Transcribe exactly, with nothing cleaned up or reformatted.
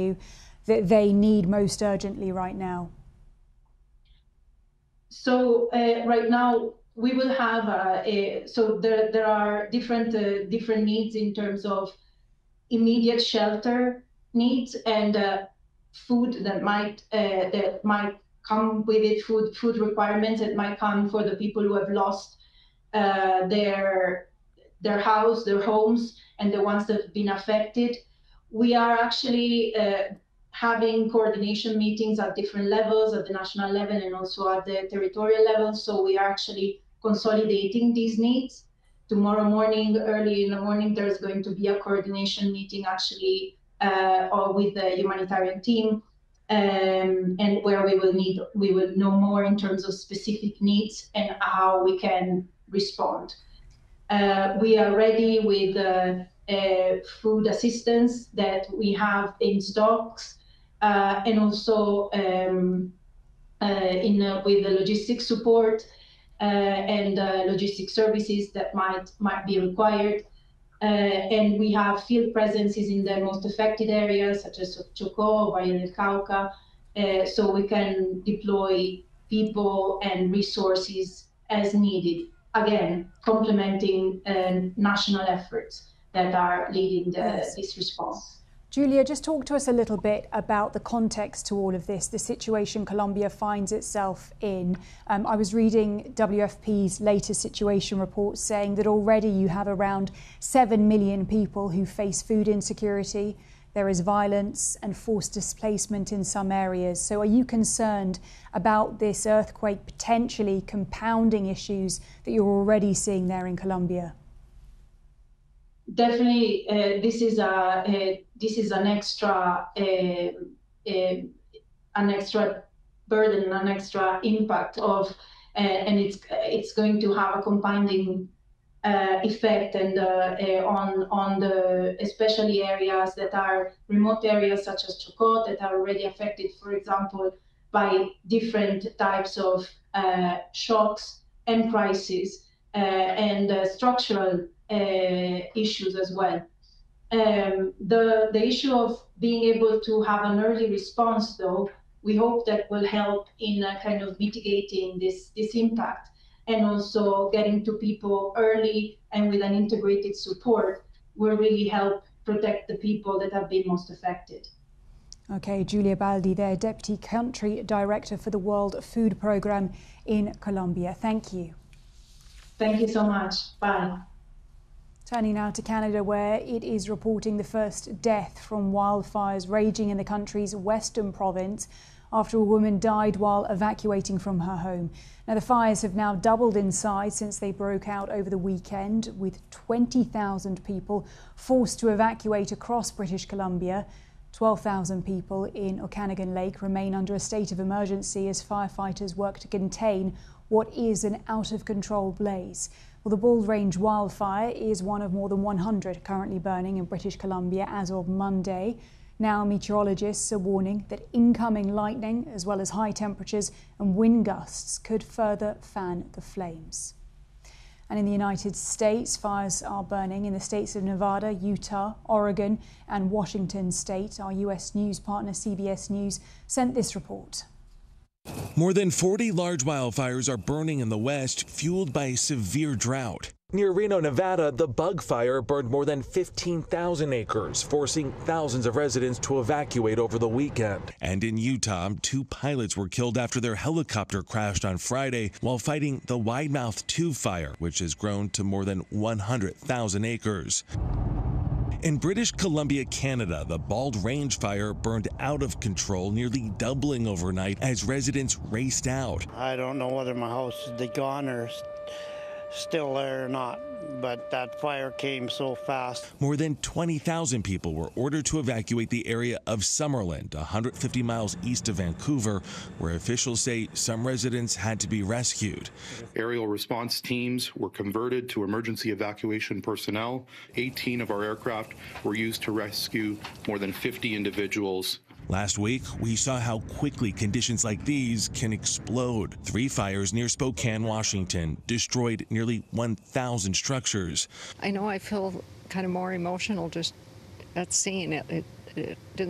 you that they need most urgently right now? So uh, right now we will have uh, a, so there there are different uh, different needs in terms of immediate shelter needs and uh, food that might uh, that might come with it, food food requirements that might come for the people who have lost uh, their their house, their homes, and the ones that have been affected. We are actually uh, having coordination meetings at different levels, at the national level and also at the territorial level. So we are actually consolidating these needs. Tomorrow morning, early in the morning, there's going to be a coordination meeting actually uh, or with the humanitarian team, um, and where we will need we will know more in terms of specific needs and how we can respond. Uh, we are ready with uh, uh, food assistance that we have in stocks, uh, and also um, uh, in uh, with the logistics support uh, and uh, logistic services that might might be required. Uh, and we have field presences in the most affected areas, such as Chocó, Valle del Cauca, uh, so we can deploy people and resources as needed. Again, complementing uh, national efforts that are leading the, yes. this response. Julia, just talk to us a little bit about the context to all of this, the situation Colombia finds itself in. Um, I was reading W F P's latest situation report saying that already you have around seven million people who face food insecurity. There is violence and forced displacement in some areas. So are you concerned about this earthquake potentially compounding issues that you're already seeing there in Colombia? Definitely, uh, this is a, a this is an extra uh, uh, an extra burden, an extra impact of, uh, and it's it's going to have a compounding uh, effect and uh, uh, on on the especially areas that are remote areas such as Chocó that are already affected, for example, by different types of uh, shocks and crises uh, and uh, structural uh, issues as well. Um, the, the issue of being able to have an early response, though, we hope that will help in uh, kind of mitigating this, this impact and also getting to people early and with an integrated support will really help protect the people that have been most affected. Okay, Julia Baldi there, Deputy Country Director for the World Food Programme in Colombia. Thank you. Thank you so much. Bye. Turning now to Canada, where it is reporting the first death from wildfires raging in the country's western province after a woman died while evacuating from her home. Now, the fires have now doubled in size since they broke out over the weekend, with twenty thousand people forced to evacuate across British Columbia. twelve thousand people in Okanagan Lake remain under a state of emergency as firefighters work to contain what is an out-of-control blaze. Well, the Bald Range wildfire is one of more than one hundred currently burning in British Columbia as of Monday. Now, meteorologists are warning that incoming lightning, as well as high temperatures and wind gusts, could further fan the flames. And in the United States, fires are burning in the states of Nevada, Utah, Oregon and Washington state. Our U S news partner C B S News sent this report. More than forty large wildfires are burning in the West, fueled by a severe drought. Near Reno, Nevada, the bug fire burned more than fifteen thousand acres, forcing thousands of residents to evacuate over the weekend. And in Utah, two pilots were killed after their helicopter crashed on Friday while fighting the Widemouth two fire, which has grown to more than one hundred thousand acres. In British Columbia, Canada, the Bald Range fire burned out of control, nearly doubling overnight as residents raced out. I don't know whether my house is gone or still there or not, but that fire came so fast. More than twenty thousand people were ordered to evacuate the area of Summerland, one hundred fifty miles east of Vancouver, where officials say some residents had to be rescued. Aerial response teams were converted to emergency evacuation personnel. eighteen of our aircraft were used to rescue more than fifty individuals. Last week, we saw how quickly conditions like these can explode. Three fires near Spokane, Washington, destroyed nearly one thousand structures. I know I feel kind of more emotional just at seeing it. It, it didn't